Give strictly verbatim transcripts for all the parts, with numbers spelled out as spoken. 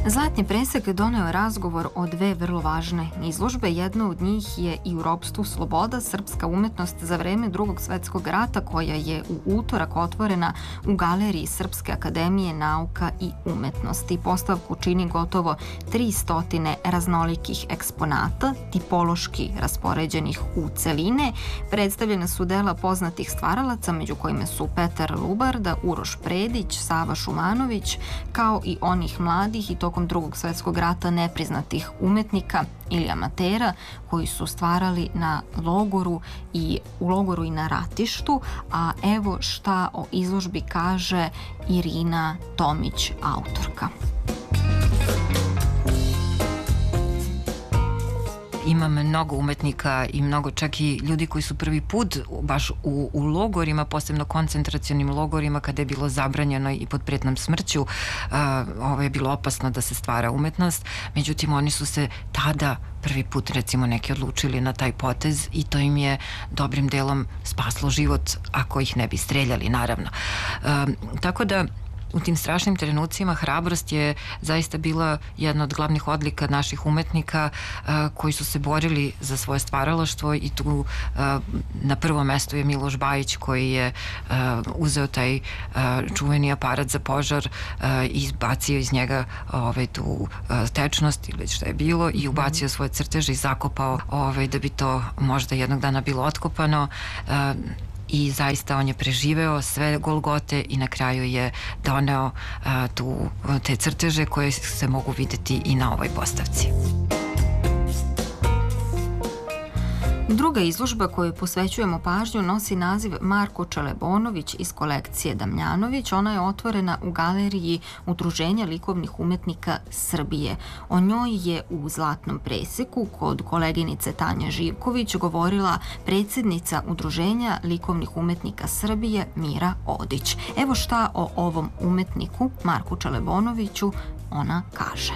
Zlatni presek doneo je razgovor o dve vrlo važne izložbe. Jedna od njih je I u ropstvu sloboda, srpska umetnost za vreme Drugog svetskog rata, koja je u utorak otvorena u Galeriji Srpske akademije nauka i umetnosti. Postavku čini gotovo tristo raznolikih eksponata, tipološki raspoređenih u celine. Predstavljena su dela poznatih stvaralaca, među kojima su Petar Lubarda, Uroš Predić, Sava Šumanović, kao i onih mladih i tokom Drugog svetskog rata nepriznatih umetnika ili amatera koji su stvarali na logoru i u logoru i na ratištu, a evo šta o izložbi kaže Irina Tomić, autorka. Ima mnogo umetnika i mnogo čak i ljudi koji su prvi put baš u, u logorima, posebno koncentracionim logorima, kada je bilo zabranjeno i pod pretnjom smrću, uh, ovo je bilo opasno da se stvara umetnost. Međutim, oni su se tada prvi put, recimo, neki odlučili na taj potez i to im je dobrim delom spaslo život, ako ih ne bi streljali, naravno. Uh, tako da u tim strašnim trenucima hrabrost je zaista bila jedna od glavnih odlika naših umetnika uh, koji su se borili za svoje stvaralaštvo i tu uh, na prvom mestu je Miloš Bajić koji je uh, uzeo taj uh, čuveni aparat za požar uh, i izbacio iz njega ovaj, tu uh, tečnost ili šta je bilo i ubacio svoje crteže i zakopao ovaj, da bi to možda jednog dana bilo otkopano. Uh, I zaista on je preživeo sve golgote i na kraju je doneo a, tu, te crteže koje se mogu videti i na ovoj postavci. Druga izložba kojoj posvećujemo pažnju nosi naziv Marko Čelebonović iz kolekcije Damjanović. Ona je otvorena u Galeriji Udruženja likovnih umetnika Srbije. O njoj je u Zlatnom preseku kod koleginice Tanje Živković govorila predsjednica Udruženja likovnih umetnika Srbije Mira Odić. Evo šta o ovom umetniku Marku Čelebonoviću ona kaže.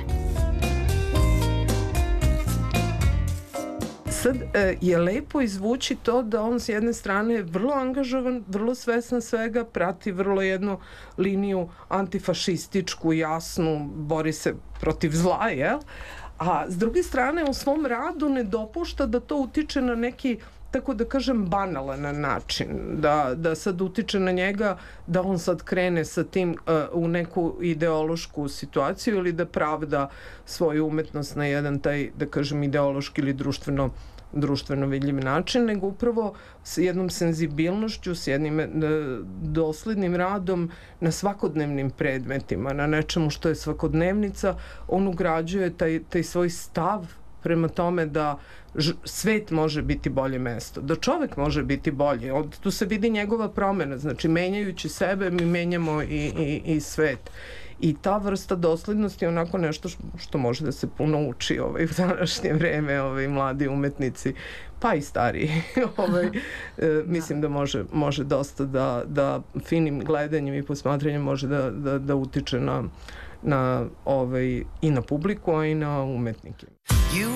Sad je lepo izvući to da on s jedne strane je vrlo angažovan, vrlo svestan svega, prati vrlo jednu liniju antifašističku, jasnu, bori se protiv zla, jel? A s druge strane u svom radu ne dopušta da to utiče na neki, tako da kažem, banalan način, da, da sad utiče na njega, da on sad krene sa tim uh, u neku ideološku situaciju ili da pravda svoju umetnost na jedan taj, da kažem, ideološki ili društveno društveno vidljiv način, nego upravo s jednom senzibilnošću, s jednim e, doslednim radom na svakodnevnim predmetima, na nečemu što je svakodnevnica, on ugrađuje taj, taj svoj stav prema tome da ž, svet može biti bolje mesto, da čovek može biti bolje. Od, tu se vidi njegova promena, znači menjajući sebe mi menjamo i, i, i svet. I ta vrsta doslednosti je onako nešto što može da se puno uči ovaj, u današnje vreme, ovaj, mladi umetnici, pa i stariji. ovaj, e, mislim da može, može dosta da, da finim gledanjem i posmatranjem može da, da, da utiče na, na ovaj, i na publiku, a i na umetnike. You